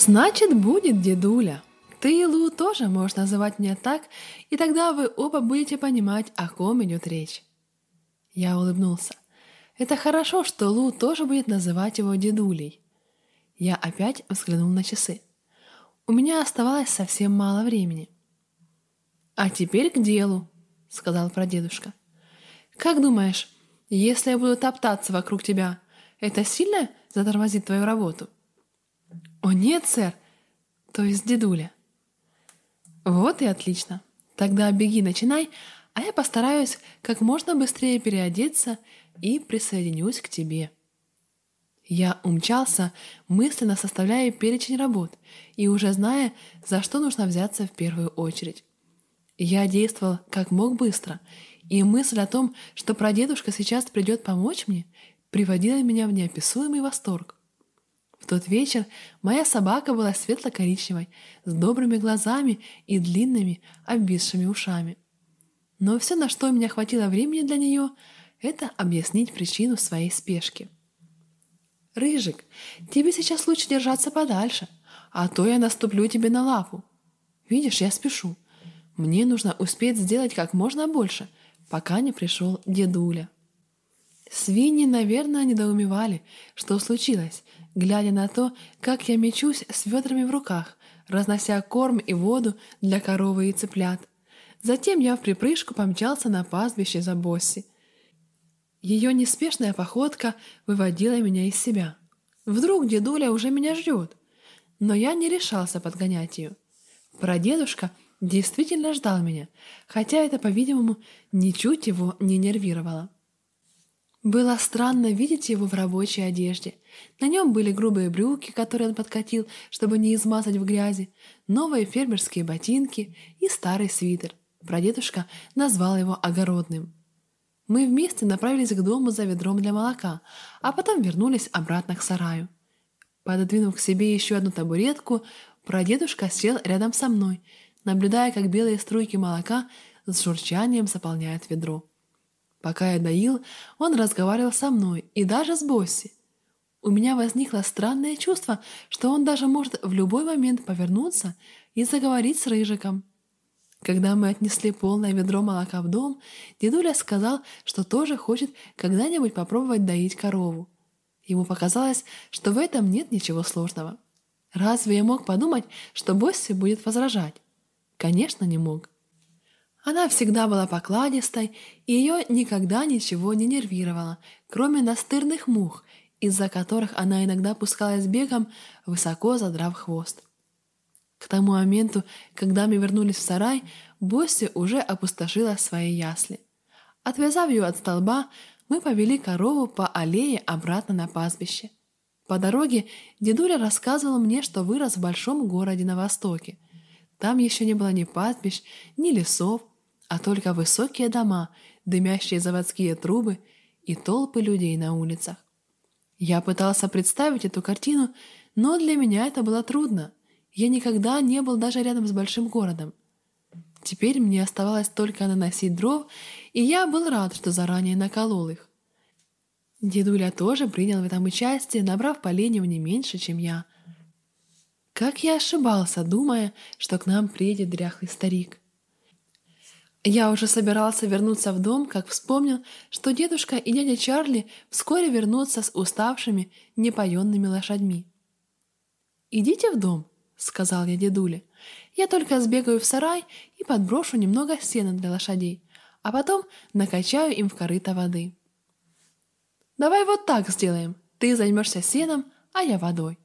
Значит, будет дедуля. Ты и Лу тоже можешь называть меня так, и тогда вы оба будете понимать, о ком идет речь. Я улыбнулся. Это хорошо, что Лу тоже будет называть его дедулей. Я опять взглянул на часы. У меня оставалось совсем мало времени. «А теперь к делу», — сказал прадедушка. «Как думаешь, если я буду топтаться вокруг тебя, это сильно затормозит твою работу?» «О нет, сэр, то есть дедуля». «Вот и отлично. Тогда беги, начинай, а я постараюсь как можно быстрее переодеться и присоединюсь к тебе». Я умчался, мысленно составляя перечень работ и уже зная, за что нужно взяться в первую очередь. Я действовал как мог быстро, и мысль о том, что прадедушка сейчас придет помочь мне, приводила меня в неописуемый восторг. В тот вечер моя собака была светло-коричневой, с добрыми глазами и длинными, обвисшими ушами. Но все, на что у меня хватило времени для нее, это объяснить причину своей спешки. «Рыжик, тебе сейчас лучше держаться подальше, а то я наступлю тебе на лапу. Видишь, я спешу. Мне нужно успеть сделать как можно больше, пока не пришел дедуля». Свиньи, наверное, недоумевали, что случилось, глядя на то, как я мечусь с ведрами в руках, разнося корм и воду для коровы и цыплят. Затем я вприпрыжку помчался на пастбище за Босси. Ее неспешная походка выводила меня из себя. Вдруг дедуля уже меня ждет, но я не решался подгонять ее. Прадедушка действительно ждал меня, хотя это, по-видимому, ничуть его не нервировало. Было странно видеть его в рабочей одежде. На нем были грубые брюки, которые он подкатил, чтобы не измазать в грязи, новые фермерские ботинки и старый свитер. Прадедушка назвал его огородным. Мы вместе направились к дому за ведром для молока, а потом вернулись обратно к сараю. Пододвинув к себе еще одну табуретку, прадедушка сел рядом со мной, наблюдая, как белые струйки молока с журчанием заполняют ведро. Пока я доил, он разговаривал со мной и даже с Босси. У меня возникло странное чувство, что он даже может в любой момент повернуться и заговорить с Рыжиком. Когда мы отнесли полное ведро молока в дом, дедуля сказал, что тоже хочет когда-нибудь попробовать доить корову. Ему показалось, что в этом нет ничего сложного. Разве я мог подумать, что Босси будет возражать? Конечно, не мог. Она всегда была покладистой, и ее никогда ничего не нервировало, кроме настырных мух, из-за которых она иногда пускалась бегом, высоко задрав хвост. К тому моменту, когда мы вернулись в сарай, Босси уже опустошила свои ясли. Отвязав ее от столба, мы повели корову по аллее обратно на пастбище. По дороге дедуля рассказывал мне, что вырос в большом городе на востоке. Там еще не было ни пастбищ, ни лесов, а только высокие дома, дымящие заводские трубы и толпы людей на улицах. Я пытался представить эту картину, но для меня это было трудно. Я никогда не был даже рядом с большим городом. Теперь мне оставалось только наносить дров, и я был рад, что заранее наколол их. Дедуля тоже принял в этом участие, набрав поленьев не меньше, чем я. Как я ошибался, думая, что к нам приедет дряхлый старик. Я уже собирался вернуться в дом, как вспомнил, что дедушка и дядя Чарли вскоре вернутся с уставшими, непоенными лошадьми. «Идите в дом», — сказал я дедуле. «Я только сбегаю в сарай и подброшу немного сена для лошадей, а потом накачаю им в корыто воды». «Давай вот так сделаем. Ты займешься сеном, а я водой».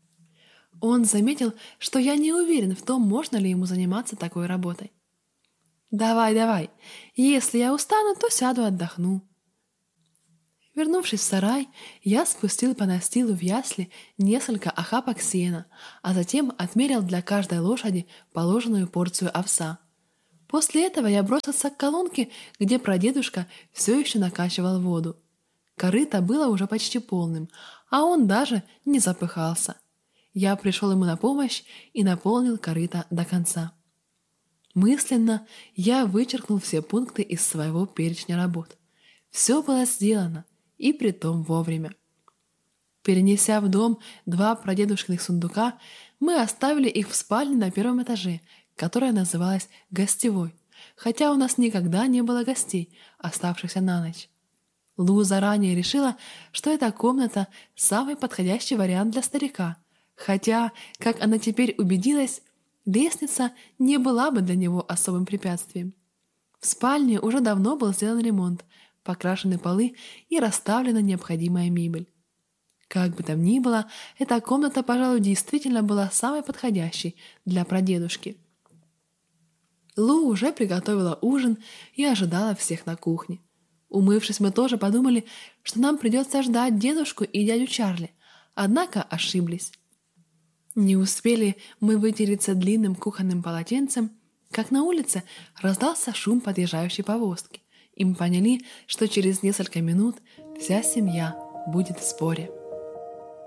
Он заметил, что я не уверен в том, можно ли ему заниматься такой работой. «Давай, давай. Если я устану, то сяду отдохну». Вернувшись в сарай, я спустил по настилу в ясли несколько охапок сена, а затем отмерил для каждой лошади положенную порцию овса. После этого я бросился к колонке, где прадедушка все еще накачивал воду. Корыто было уже почти полным, а он даже не запыхался. Я пришел ему на помощь и наполнил корыто до конца. Мысленно я вычеркнул все пункты из своего перечня работ. Все было сделано, и притом вовремя. Перенеся в дом 2 прадедушкиных сундука, мы оставили их в спальне на первом этаже, которая называлась гостевой, хотя у нас никогда не было гостей, оставшихся на ночь. Лу заранее решила, что эта комната – самый подходящий вариант для старика, хотя, как она теперь убедилась, лестница не была бы для него особым препятствием. В спальне уже давно был сделан ремонт, покрашены полы и расставлена необходимая мебель. Как бы там ни было, эта комната, пожалуй, действительно была самой подходящей для прадедушки. Лу уже приготовила ужин и ожидала всех на кухне. Умывшись, мы тоже подумали, что нам придется ждать дедушку и дядю Чарли, однако ошиблись. Не успели мы вытереться длинным кухонным полотенцем, как на улице раздался шум подъезжающей повозки, и мы поняли, что через несколько минут вся семья будет в сборе.